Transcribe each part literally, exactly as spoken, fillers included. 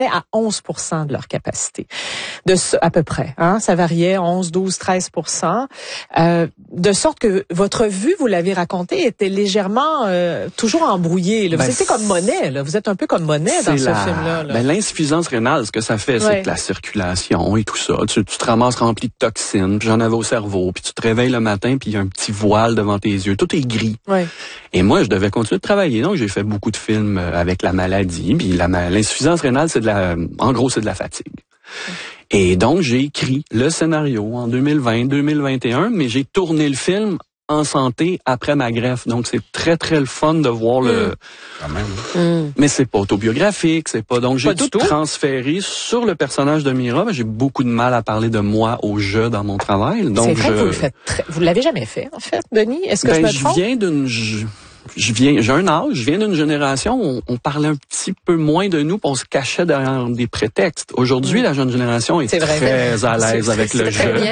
à onze pour cent de leur capacité, de ce, à peu près. Hein, ça variait onze, douze, treize pour cent, euh, de sorte que votre vue, vous l'avez raconté, était légèrement euh, toujours embrouillée. Là. Vous ben, étiez comme Monet. Là. Vous êtes un peu comme Monet dans ce la, film-là. Là. Ben, l'insuffisance rénale, ce que ça fait, ouais. c'est que la circulation et tout ça. Tu, tu te ramasses rempli de toxines, puis j'en avais au cerveau, puis tu te réveilles le matin, puis il y a un petit voile devant tes yeux. Tout est gris. Ouais. Et moi, je devais continuer de travailler. Donc, j'ai fait beaucoup de films avec la maladie. Puis la, l'insuffisance rénale, c'est de la, en gros, c'est de la fatigue. Ouais. Et donc, j'ai écrit le scénario en deux mille vingt, deux mille vingt et un, mais j'ai tourné le film en santé après ma greffe. Donc, c'est très, très le fun de voir mmh. le... Quand même. Mmh. Mais c'est pas autobiographique, c'est pas... Donc, j'ai pas tout, tout transféré sur le personnage de Mira. Ben, j'ai beaucoup de mal à parler de moi au jeu dans mon travail. Donc, c'est vrai je... que vous le faites très... Vous l'avez jamais fait, en fait, Denis? Est-ce que ben, je me trompe? Je viens d'une... Je... Je viens, j'ai un âge, je viens d'une génération où on, on parlait un petit peu moins de nous, puis on se cachait derrière des prétextes. Aujourd'hui, mmh. la jeune génération est, est très vrai. à l'aise c'est, avec c'est, le jeu.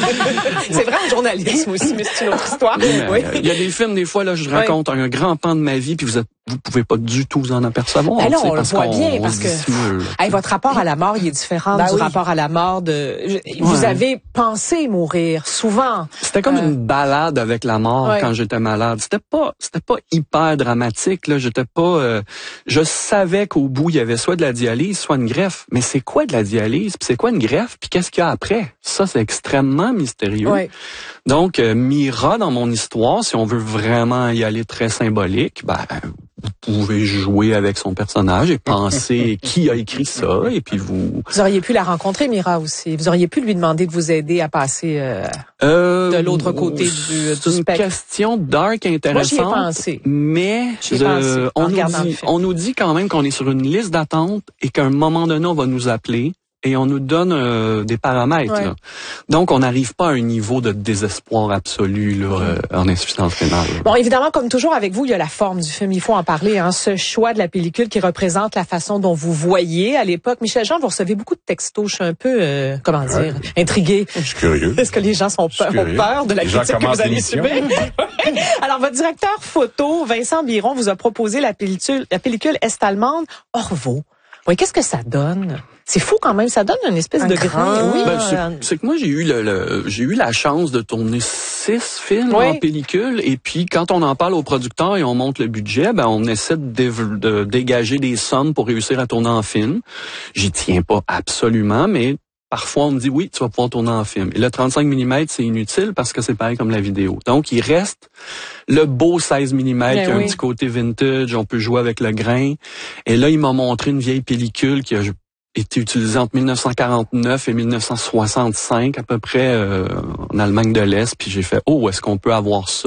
C'est vrai en journalisme aussi, mais c'est une autre histoire. Oui, oui. Il y a des films, des fois, là, je raconte oui. un grand pan de ma vie, puis vous êtes, vous pouvez pas du tout vous en apercevoir. Ben non, on le voit qu'on, bien, on parce que hey, votre rapport à la mort, il est différent ben du oui. rapport à la mort de... Vous ouais. avez pensé mourir, souvent. C'était comme euh... une balade avec la mort ouais. quand j'étais malade. C'était pas, c'était pas hyper dramatique, là. J'étais pas, euh... je savais qu'au bout, il y avait soit de la dialyse, soit une greffe. Mais c'est quoi de la dialyse? Puis c'est quoi une greffe? Puis qu'est-ce qu'il y a après? Ça, c'est extrêmement mystérieux. Ouais. Donc, euh, Mira, dans mon histoire, si on veut vraiment y aller très symbolique, ben, vous pouvez jouer avec son personnage et penser qui a écrit ça, et puis vous... Vous auriez pu la rencontrer, Mira, aussi. Vous auriez pu lui demander de vous aider à passer euh, euh, de l'autre côté du, du spectre. C'est une question dark intéressante. Moi, j'y ai pensé. Mais j'y ai euh, pensé, on, nous dit, on nous dit quand même qu'on est sur une liste d'attente et qu'à un moment donné, on va nous appeler. Et on nous donne euh, des paramètres. Ouais. Là. Donc, on n'arrive pas à un niveau de désespoir absolu là, euh, en insuffisance rénale. Bon, évidemment, comme toujours avec vous, il y a la forme du film. Il faut en parler. Hein, ce choix de la pellicule qui représente la façon dont vous voyez à l'époque. Michel Jean, vous recevez beaucoup de textos. Je suis un peu, euh, comment dire, ouais. intrigué. Je suis curieux. Est-ce que les gens sont peur, ont peur de la les critique que vous allez subir? Alors, votre directeur photo, Vincent Biron, vous a proposé la pellicule, la pellicule est-allemande Orvaux. Oui, qu'est-ce que ça donne? C'est fou quand même, ça donne une espèce un de grain. Oui. Ben, c'est, c'est que moi j'ai eu le, le j'ai eu la chance de tourner six films oui. en pellicule, et puis quand on en parle aux producteurs et on monte le budget, ben on essaie de, dé- de dégager des sommes pour réussir à tourner en film. J'y tiens pas absolument, mais parfois on me dit oui, tu vas pouvoir tourner en film. Et le trente-cinq millimètres, c'est inutile parce que c'est pareil comme la vidéo. Donc il reste le beau seize millimètres ben qui a oui. un petit côté vintage, on peut jouer avec le grain. Et là il m'a montré une vieille pellicule qui a été utilisé entre dix-neuf cent quarante-neuf et dix-neuf cent soixante-cinq à peu près euh, en Allemagne de l'Est, puis j'ai fait « Oh, est-ce qu'on peut avoir ça? »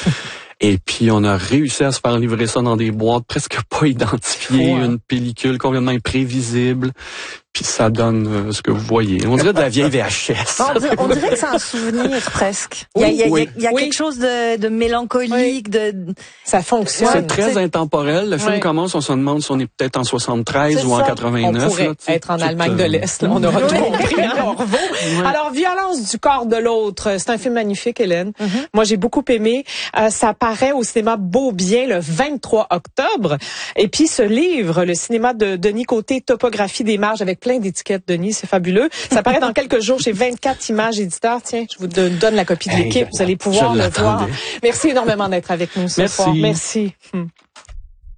Et puis on a réussi à se faire livrer ça dans des boîtes presque pas identifiées, ouais. une pellicule complètement imprévisible, puis ça donne euh, ce que vous voyez. On dirait de la vieille V H S. On dirait, on dirait que c'est un souvenir presque. Il y a, il y a, oui. il y a, il y a oui. quelque chose de, de mélancolique, oui. de... Ça fonctionne. C'est très c'est... intemporel. Le film oui. commence, on se demande si on est peut-être en soixante-treize c'est ou ça. en quatre-vingt-neuf. On pourrait là, être en Allemagne euh... de l'Est. Là. On aura tout compris. Oui. Alors, Violence du corps de l'autre. C'est un film magnifique, Hélène. Mm-hmm. Moi, j'ai beaucoup aimé. Euh, ça paraît au cinéma Beaubien le vingt-trois octobre. Et puis, ce livre, le cinéma de Denis Côté, Topographie des marges, avec plein d'étiquettes, Denis, c'est fabuleux. Ça paraît dans quelques jours chez vingt-quatre Images Éditeurs. Tiens, je vous donne la copie de l'équipe. Vous allez pouvoir le voir. Merci énormément d'être avec nous ce Merci. soir. Merci. Hum.